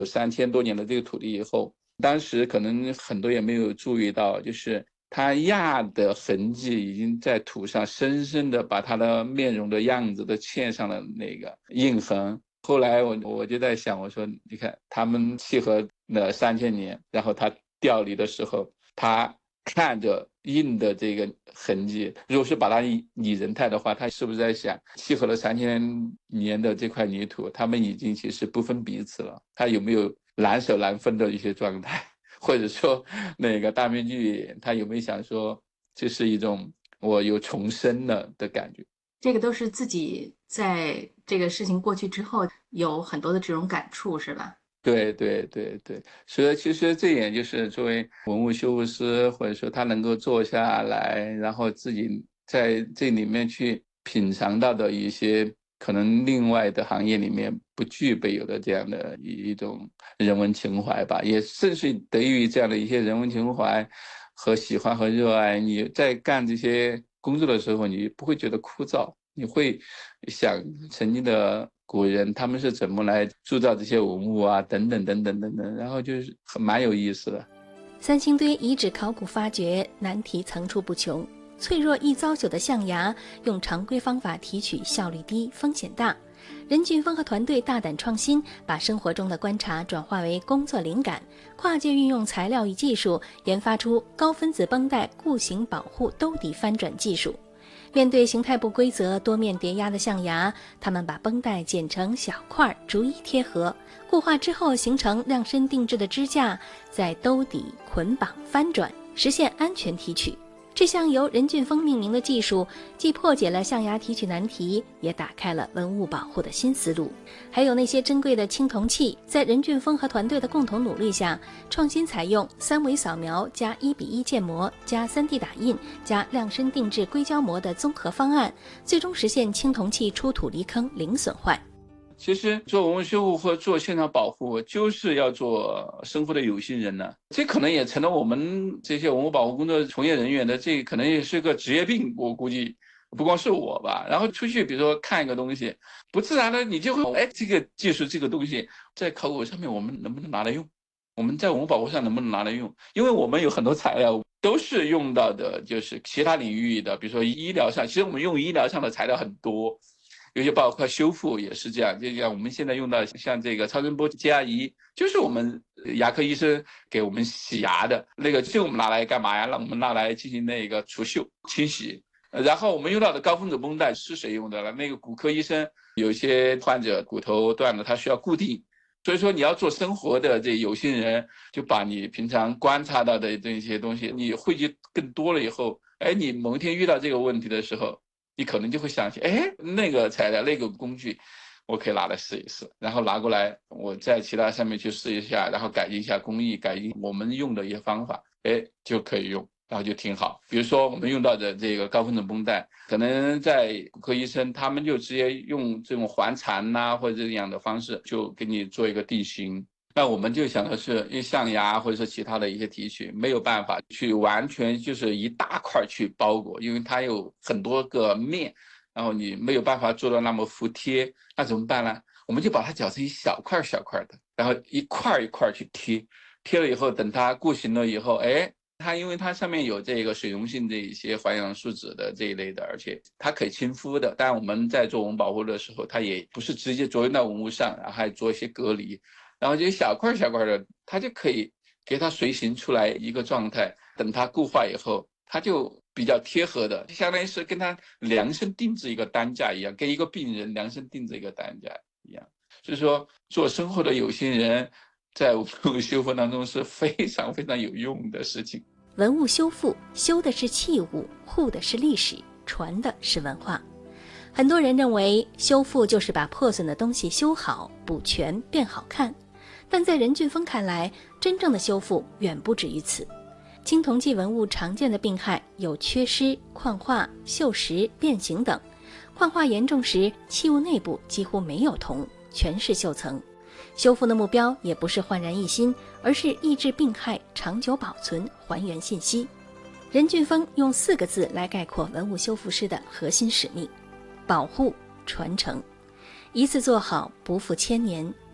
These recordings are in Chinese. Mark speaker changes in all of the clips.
Speaker 1: 有3000多年的这个土地以后，当时可能很多也没有注意到，就是它压的痕迹已经在土上深深的把它的面容的样子都嵌上了那个印痕。后来我就在想，我说你看他们契合了3000年，然后他调离的时候，他看着印的这个痕迹，如果是把它拟人态的话，他是不是在想契合了3000年的这块泥土，他们已经其实不分彼此了，他有没有难舍难分的一些状态？或者说那个大面具他有没有想说这是一种我有重生了的感觉？
Speaker 2: 这个都是自己在这个事情过去之后有很多的这种感触，是吧？
Speaker 1: 对对对对，所以其实这一点就是作为文物修复师，或者说他能够坐下来，然后自己在这里面去品尝到的一些可能另外的行业里面不具备有的这样的一种人文情怀吧，也正是得益于这样的一些人文情怀和喜欢和热爱，你在干这些工作的时候，你不会觉得枯燥。你会想曾经的古人他们是怎么来铸造这些文物啊，等等等等等等，然后就是蛮有意思的。
Speaker 3: 三星堆遗址考古发掘难题层出不穷，脆弱易遭朽的象牙用常规方法提取效率低、风险大。任俊峰和团队大胆创新，把生活中的观察转化为工作灵感，跨界运用材料与技术，研发出高分子绷带固形保护兜底翻转技术。面对形态不规则、多面叠压的象牙，他们把绷带剪成小块，逐一贴合，固化之后形成量身定制的支架，在兜底捆绑翻转，实现安全提取。这项由任俊峰命名的技术，既破解了象牙提取难题，也打开了文物保护的新思路。还有那些珍贵的青铜器，在任俊峰和团队的共同努力下，创新采用3维扫描加1:1建模加3D 打印加量身定制硅胶膜的综合方案，最终实现青铜器出土离坑零损坏。
Speaker 1: 其实做文物修复或做现场保护，就是要做生活的有心人呢。这可能也成了我们这些文物保护工作从业人员的，这可能也是个职业病。我估计不光是我吧。然后出去，比如说看一个东西，不自然的你就会，哎，这个技术这个东西在考古上面我们能不能拿来用？我们在文物保护上能不能拿来用？因为我们有很多材料都是用到的，就是其他领域的，比如说医疗上，其实我们用医疗上的材料很多。尤其包括修复也是这样，就像我们现在用到像这个超声波接牙仪，就是我们牙科医生给我们洗牙的那个，就我们拿来干嘛呀？让我们拿来进行那个除锈清洗。然后我们用到的高分子绷带是谁用的了？那个骨科医生有些患者骨头断了，他需要固定，所以说你要做生活的这有心人，就把你平常观察到的这些东西，你汇集更多了以后，哎，你某一天遇到这个问题的时候，你可能就会想起，哎，那个材料、那个工具，我可以拿来试一试，然后拿过来，我在其他上面去试一下，然后改进一下工艺，改进我们用的一些方法，哎，就可以用，然后就挺好。比如说我们用到的这个高分子绷带，可能在骨科医生他们就直接用这种环缠呐、或者这样的方式，就给你做一个定型。那我们就想的是，因为象牙或者是其他的一些提取，没有办法去完全就是一大块去包裹，因为它有很多个面，然后你没有办法做到那么服帖，那怎么办呢？我们就把它绞成一小块小块的，然后一块一块去贴，贴了以后，等它固形了以后，哎，它因为它上面有这个水溶性的一些环氧树脂的这一类的，而且它可以亲肤的。但我们在做文物保护的时候，它也不是直接着用到文物上，然后还做一些隔离。然后这小块小块的，它就可以给它随形出来一个状态。等它固化以后，它就比较贴合的，相当于是跟它量身定制一个担架一样，跟一个病人量身定制一个担架一样。所以说，做生活的有心人，在文物修复当中是非常非常有用的事情。
Speaker 3: 文物修复，修的是器物，护的是历史，传的是文化。很多人认为修复就是把破损的东西修好、补全、变好看，但在任俊峰看来，真正的修复远不止于此。青铜器文物常见的病害有缺失、矿化、锈蚀、变形等。矿化严重时，器物内部几乎没有铜，全是锈层。修复的目标也不是焕然一新，而是抑制病害、长久保存、还原信息。任俊峰用4个字来概括文物修复师的核心使命：保护、传承。一次做好，不负千年。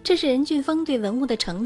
Speaker 3: 这是任俊峰对文物的承诺。